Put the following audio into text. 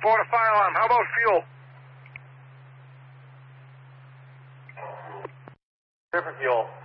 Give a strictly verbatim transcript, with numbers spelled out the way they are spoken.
Report a fire alarm. How about fuel? Different fuel.